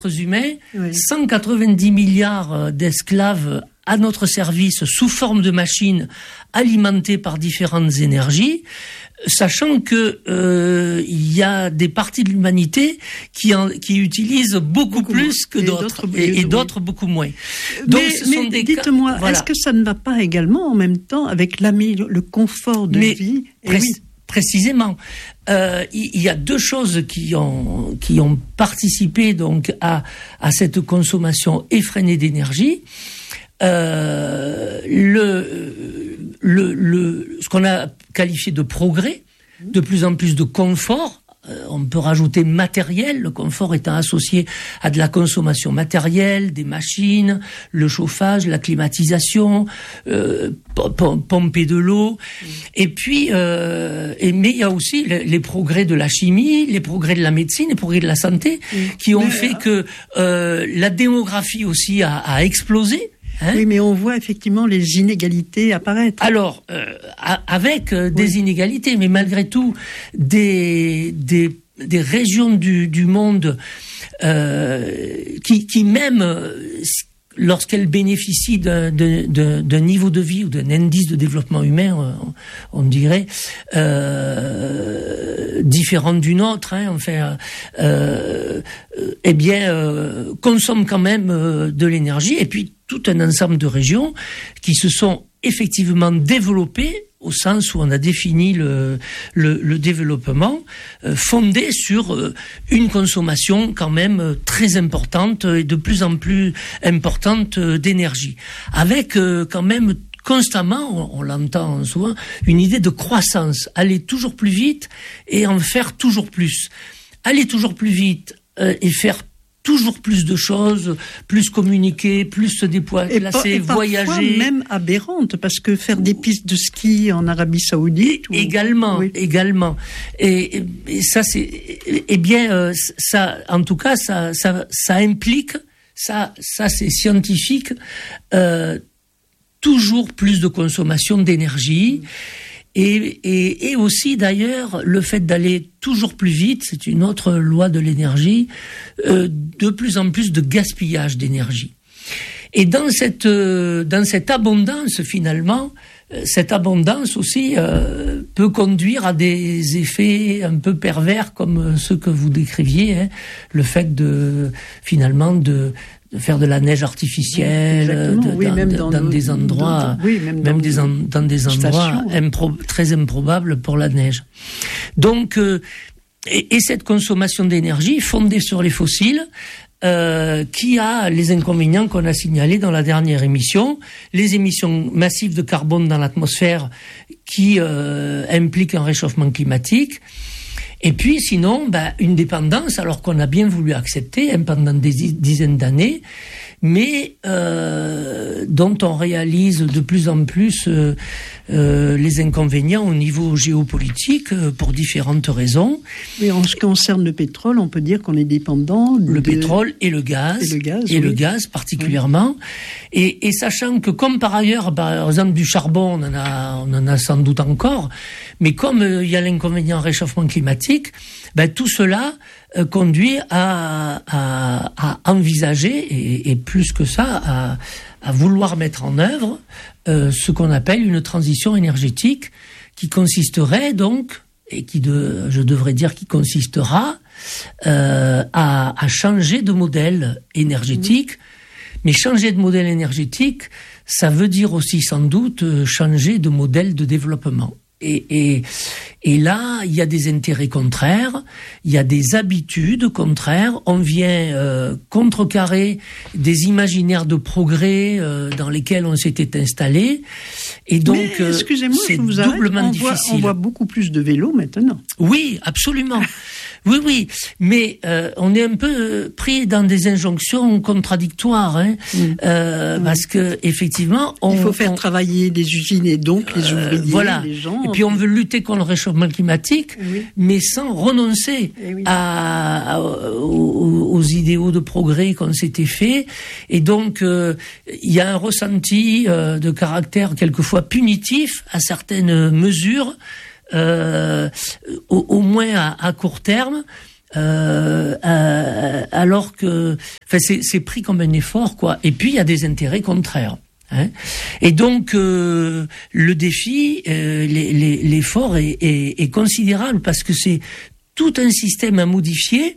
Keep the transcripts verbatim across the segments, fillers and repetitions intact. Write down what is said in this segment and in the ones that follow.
humains, oui. cent quatre-vingt-dix milliards d'esclaves à notre service sous forme de machines alimentées par différentes énergies, sachant que euh, il y a des parties de l'humanité qui en, qui utilisent beaucoup, beaucoup plus que et d'autres, d'autres et, et oui. d'autres beaucoup moins. Donc, mais ce sont mais des dites-moi, cas, voilà. Est-ce que ça ne va pas également en même temps avec le confort de mais vie pré- et oui. Précisément, euh, il y a deux choses qui ont qui ont participé donc à à cette consommation effrénée d'énergie. Euh, le le le ce qu'on a qualifié de progrès, de plus en plus de confort. Euh, on peut rajouter matériel, le confort étant associé à de la consommation matérielle, des machines, le chauffage, la climatisation, euh, pomper de l'eau. Mmh. Et puis, euh, et, mais il y a aussi les, les progrès de la chimie, les progrès de la médecine, les progrès de la santé, mmh. qui ont mais, fait que euh, la démographie aussi a, a explosé. Hein? Oui, mais on voit effectivement les inégalités apparaître. Alors, euh, avec euh, des oui. inégalités, mais malgré tout, des des, des régions du, du monde euh, qui, qui même euh, lorsqu'elles bénéficient d'un, d'un, d'un niveau de vie ou d'un indice de développement humain, on, on dirait euh, différent du nôtre, hein, enfin, euh, eh bien, euh, consomment quand même euh, de l'énergie, et puis tout un ensemble de régions qui se sont effectivement développées au sens où on a défini le, le, le développement, euh, fondé sur euh, une consommation quand même euh, très importante et de plus en plus importante euh, d'énergie, avec euh, quand même constamment, on, on l'entend souvent, une idée de croissance, aller toujours plus vite et en faire toujours plus. Aller toujours plus vite euh, et faire toujours plus de choses, plus communiquer, plus se déplacer, et voyager. Même aberrante, parce que faire des pistes de ski en Arabie Saoudite. Ou... Également, oui. également. Et, et, et ça, c'est, eh bien, euh, ça, en tout cas, ça, ça, ça implique, ça, ça, c'est scientifique, euh, toujours plus de consommation d'énergie. Et, et, et aussi d'ailleurs le fait d'aller toujours plus vite, c'est une autre loi de l'énergie, euh, de plus en plus de gaspillage d'énergie. Et dans cette euh, dans cette abondance finalement, euh, cette abondance aussi euh, peut conduire à des effets un peu pervers comme ceux que vous décriviez, hein, le fait de finalement de de faire de la neige artificielle, de, oui, dans, même de, dans, dans nos, des endroits, dans, oui, même, même dans, des en, dans des endroits impro, très improbables pour la neige. Donc, euh, et, et cette consommation d'énergie fondée sur les fossiles, euh, qui a les inconvénients qu'on a signalés dans la dernière émission, les émissions massives de carbone dans l'atmosphère qui euh, impliquent un réchauffement climatique. Et puis, sinon, ben, une dépendance, alors qu'on a bien voulu accepter hein, pendant des dizaines d'années, mais euh, dont on réalise de plus en plus euh, euh, les inconvénients au niveau géopolitique euh, pour différentes raisons. Mais en ce qui concerne le pétrole, on peut dire qu'on est dépendant de... Le pétrole et le gaz, et le gaz, et oui. le gaz particulièrement. Oui. Et, et sachant que, comme par ailleurs, par exemple du charbon, on en a, on en a sans doute encore, mais comme euh, il y a l'inconvénient réchauffement climatique, ben tout cela euh, conduit à, à, à envisager et, et plus que ça à, à vouloir mettre en œuvre euh, ce qu'on appelle une transition énergétique qui consisterait donc et qui de, je devrais dire qui consistera euh, à, à changer de modèle énergétique. Mais changer de modèle énergétique, ça veut dire aussi sans doute changer de modèle de développement. Et, et, et là, il y a des intérêts contraires, il y a des habitudes contraires. On vient euh, contrecarrer des imaginaires de progrès euh, dans lesquels on s'était installé. Et donc, Mais, excusez-moi, c'est je vous doublement arrête. On difficile. Voit, on voit beaucoup plus de vélos maintenant. Oui, absolument. Oui, oui, mais euh, on est un peu pris dans des injonctions contradictoires, hein, mmh. Euh, mmh. parce que effectivement, on, il faut faire on, travailler des usines et donc les ouvriers, euh, voilà. les gens. Et puis on veut lutter contre le réchauffement climatique, oui. mais sans renoncer oui. à, à, aux, aux idéaux de progrès qu'on s'était fait. Et donc euh, il y a un ressenti euh, de caractère quelquefois punitif à certaines mesures. Euh, au, au moins à, à court terme, euh, euh, alors que, enfin, c'est, c'est pris comme un effort, quoi. Et puis il y a des intérêts contraires. Hein. Et donc euh, le défi, euh, les, les, l'effort est, est, est considérable parce que c'est tout un système à modifier.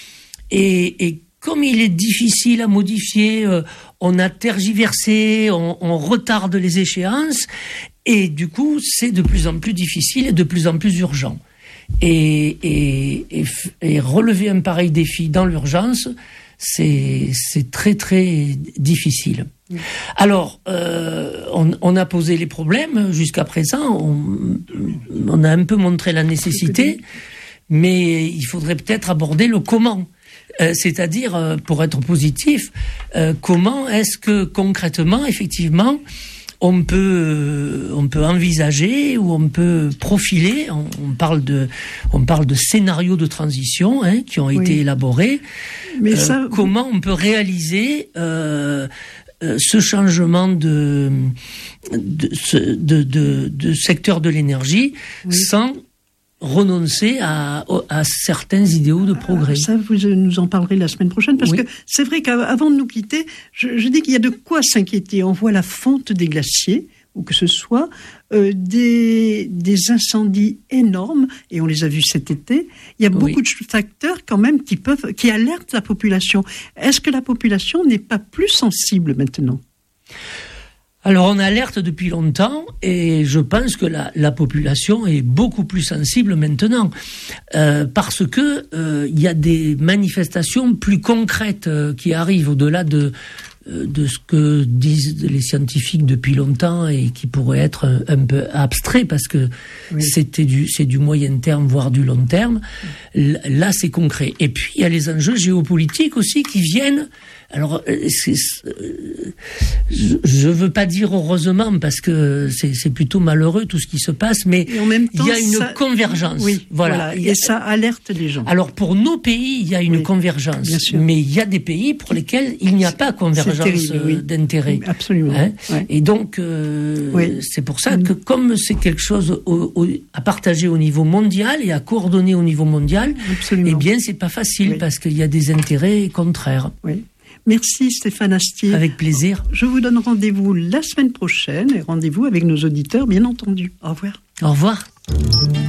Et, et comme il est difficile à modifier, euh, on a tergiversé, on, on retarde les échéances, et du coup c'est de plus en plus difficile et de plus en plus urgent. Et, et, et, et relever un pareil défi dans l'urgence, c'est, c'est très très difficile. Alors, euh, on, on a posé les problèmes jusqu'à présent, on, on a un peu montré la nécessité, mais il faudrait peut-être aborder le comment. Euh, c'est-à-dire, euh, pour être positif, euh, comment est-ce que concrètement, effectivement, on peut, euh, on peut envisager ou on peut profiler. On, on parle de, on parle de scénarios de transition hein, qui ont oui. été élaborés. Mais euh, ça... Comment on peut réaliser euh, euh, ce changement de, de, de, de, de secteur de l'énergie oui. sans renoncer à, à certains idéaux de progrès. Ça, vous nous en parlerez la semaine prochaine, parce oui. que c'est vrai qu'avant de nous quitter, je, je dis qu'il y a de quoi s'inquiéter. On voit la fonte des glaciers, ou que ce soit euh, des, des incendies énormes, et on les a vus cet été. Il y a beaucoup oui. de facteurs quand même qui peuvent, qui alertent la population. Est-ce que la population n'est pas plus sensible maintenant ? Alors on alerte depuis longtemps et je pense que la, la population est beaucoup plus sensible maintenant euh, parce que euh, il y a des manifestations plus concrètes euh, qui arrivent au-delà de euh, de ce que disent les scientifiques depuis longtemps et qui pourraient être un, un peu abstraits parce que oui. c'était du c'est du moyen terme voire du long terme. Là c'est concret. Et puis il y a les enjeux géopolitiques aussi qui viennent. Alors, c'est, c'est, je ne veux pas dire heureusement parce que c'est, c'est plutôt malheureux tout ce qui se passe, mais il y a une ça, convergence. Oui, voilà, voilà, et ça alerte les gens. Alors pour nos pays, il y a une oui, convergence, mais il y a des pays pour lesquels il n'y a pas convergence terrible, oui. d'intérêt. Absolument. Hein ouais. Et donc, euh, oui. c'est pour ça que comme c'est quelque chose au, au, à partager au niveau mondial et à coordonner au niveau mondial, absolument. Eh bien, c'est pas facile oui. parce qu'il y a des intérêts contraires. Oui. Merci Stéphane Astier. Avec plaisir. Je vous donne rendez-vous la semaine prochaine et rendez-vous avec nos auditeurs, bien entendu. Au revoir. Au revoir.